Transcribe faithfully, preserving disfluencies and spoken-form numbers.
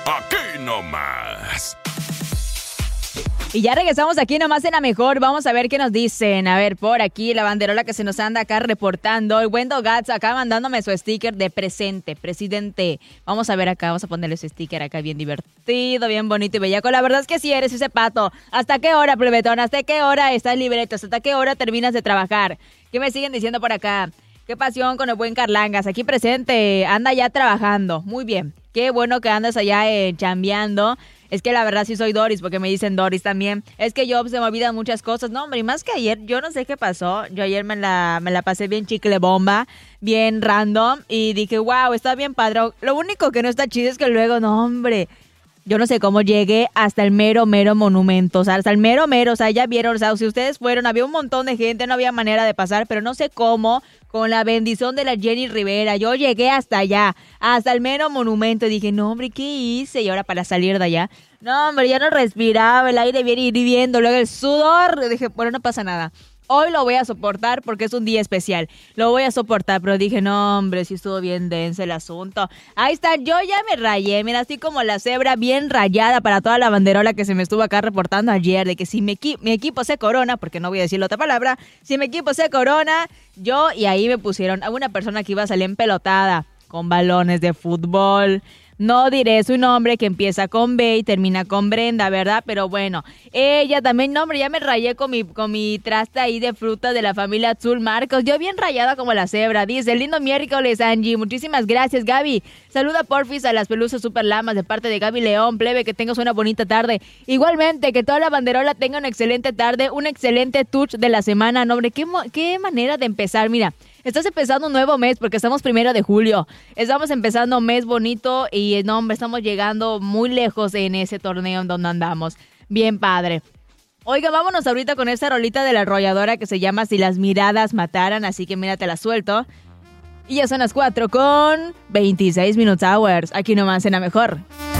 Aquí nomás. Y ya regresamos aquí nomás en La Mejor. Vamos a ver qué nos dicen. A ver, por aquí la banderola que se nos anda acá reportando. El buen Dogats acá mandándome su sticker de presente, presidente. Vamos a ver acá, vamos a ponerle su sticker acá bien divertido, bien bonito y bellaco. La verdad es que sí eres ese pato. ¿Hasta qué hora, plebetón? ¿Hasta qué hora estás libreto? ¿Hasta qué hora terminas de trabajar? ¿Qué me siguen diciendo por acá? Qué pasión con el buen Carlangas. Aquí presente, anda ya trabajando. Muy bien. Qué bueno que andas allá eh, chambeando. Es que la verdad sí soy Doris, porque me dicen Doris también. Es que yo se me olvidan muchas cosas. No, hombre, y más que ayer, yo no sé qué pasó. Yo ayer me la, me la pasé bien chicle bomba, bien random. Y dije, wow, está bien padre. Lo único que no está chido es que luego, no, hombre, yo no sé cómo llegué hasta el mero, mero monumento. O sea, hasta el mero, mero. O sea, ya vieron, o sea, si ustedes fueron, había un montón de gente, no había manera de pasar, pero no sé cómo, con la bendición de la Jenny Rivera, yo llegué hasta allá, hasta el mero monumento. Y dije, no, hombre, ¿qué hice? Y ahora para salir de allá, no, hombre, ya no respiraba, el aire bien hirviendo, luego el sudor. Dije, bueno, no pasa nada. Hoy lo voy a soportar porque es un día especial. Lo voy a soportar, pero dije, no, hombre, sí estuvo bien denso el asunto. Ahí está, yo ya me rayé, mira, así como la cebra bien rayada para toda la banderola que se me estuvo acá reportando ayer, de que si mi, equi- mi equipo se corona, porque no voy a decir la otra palabra, si mi equipo se corona, yo, y ahí me pusieron a una persona que iba a salir empelotada con balones de fútbol. No diré su nombre, que empieza con B y termina con Brenda, ¿verdad? Pero bueno, ella también, no, hombre, ya me rayé con mi, con mi traste ahí de fruta de la familia Azul Marcos. Yo bien rayada como la cebra. Dice, lindo miércoles, Angie. Muchísimas gracias, Gaby. Saluda, porfis, a las pelusas super lamas de parte de Gaby León. Plebe, que tengas una bonita tarde. Igualmente, que toda la banderola tenga una excelente tarde, un excelente touch de la semana. No, hombre, qué, mo- qué manera de empezar, mira. Estás empezando un nuevo mes porque estamos primero de julio. Estamos empezando un mes bonito y no, hombre, estamos llegando muy lejos en ese torneo en donde andamos. Bien padre. Oiga, vámonos ahorita con esta rolita de la arrolladora que se llama Si las miradas mataran, así que mira, te la suelto. Y ya son las cuatro con veintiséis Minutes Hours, aquí nomás en La Mejor.